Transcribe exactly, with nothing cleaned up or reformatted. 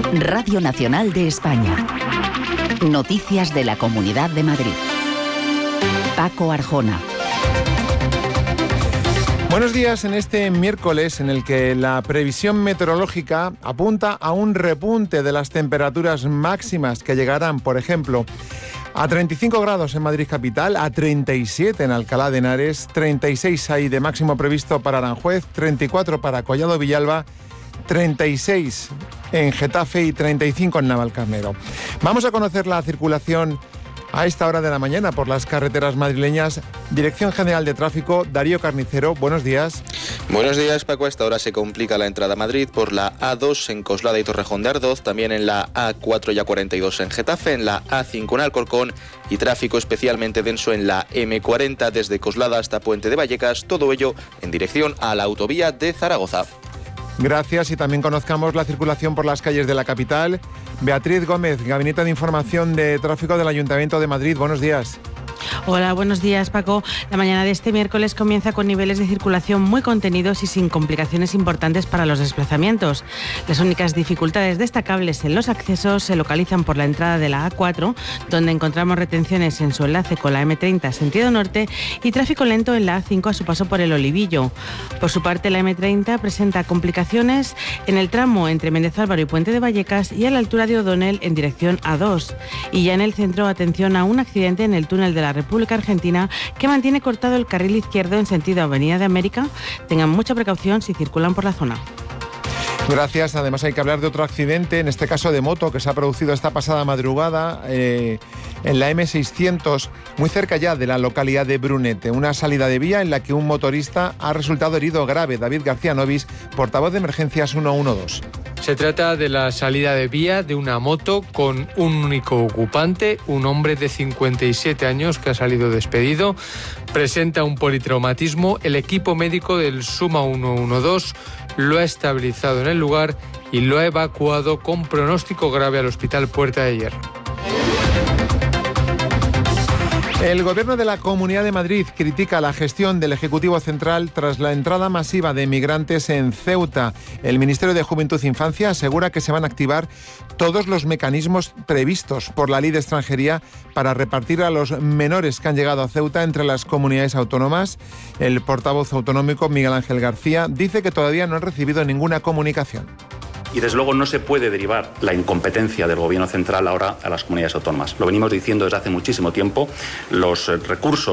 Radio Nacional de España. Noticias de la Comunidad de Madrid. Paco Arjona. Buenos días en este miércoles en el que la previsión meteorológica apunta a un repunte de las temperaturas máximas que llegarán, por ejemplo, a treinta y cinco grados en Madrid capital, a treinta y siete en Alcalá de Henares, treinta y seis hay de máximo previsto para Aranjuez, treinta y cuatro para Collado Villalba, treinta y seis en Getafe y treinta y cinco en Navalcarnero. Vamos a conocer la circulación a esta hora de la mañana por las carreteras madrileñas. Dirección General de Tráfico, Darío Carnicero, buenos días. Buenos días, Paco. A esta hora se complica la entrada a Madrid por la A dos en Coslada y Torrejón de Ardoz, también en la A cuatro y A cuarenta y dos en Getafe, en la A cinco en Alcorcón y tráfico especialmente denso en la eme cuarenta desde Coslada hasta Puente de Vallecas, todo ello en dirección a la autovía de Zaragoza. Gracias, y también conozcamos la circulación por las calles de la capital. Beatriz Gómez, Gabinete de Información de Tráfico del Ayuntamiento de Madrid, buenos días. Hola, buenos días, Paco. La mañana de este miércoles comienza con niveles de circulación muy contenidos y sin complicaciones importantes para los desplazamientos. Las únicas dificultades destacables en los accesos se localizan por la entrada de la A cuatro, donde encontramos retenciones en su enlace con la eme treinta sentido norte y tráfico lento en la A cinco a su paso por el Olivillo. Por su parte, la eme treinta presenta complicaciones en el tramo entre Méndez Álvaro y Puente de Vallecas y a la altura de O'Donnell en dirección A dos. Y ya en el centro, atención a un accidente en el túnel de la República Argentina que mantiene cortado el carril izquierdo en sentido Avenida de América. Tengan mucha precaución si circulan por la zona. Gracias. Además hay que hablar de otro accidente, en este caso de moto, que se ha producido esta pasada madrugada eh, en la eme seiscientos, muy cerca ya de la localidad de Brunete. Una salida de vía en la que un motorista ha resultado herido grave. David García Novis, portavoz de Emergencias ciento doce. Se trata de la salida de vía de una moto con un único ocupante, un hombre de cincuenta y siete años que ha salido despedido. Presenta un politraumatismo. El equipo médico del SUMA ciento doce lo ha estabilizado en el lugar y lo ha evacuado con pronóstico grave al Hospital Puerta de Hierro. El Gobierno de la Comunidad de Madrid critica la gestión del Ejecutivo Central tras la entrada masiva de migrantes en Ceuta. El Ministerio de Juventud e Infancia asegura que se van a activar todos los mecanismos previstos por la Ley de Extranjería para repartir a los menores que han llegado a Ceuta entre las comunidades autónomas. El portavoz autonómico, Miguel Ángel García, dice que todavía no han recibido ninguna comunicación. Y desde luego no se puede derivar la incompetencia del Gobierno central ahora a las comunidades autónomas. Lo venimos diciendo desde hace muchísimo tiempo. Los recursos